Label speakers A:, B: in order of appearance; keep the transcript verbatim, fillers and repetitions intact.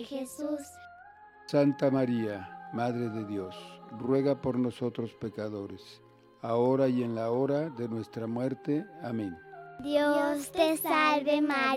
A: Jesús.
B: Santa María, Madre de Dios, ruega por nosotros pecadores, ahora y en la hora de nuestra muerte. Amén.
A: Dios te salve María.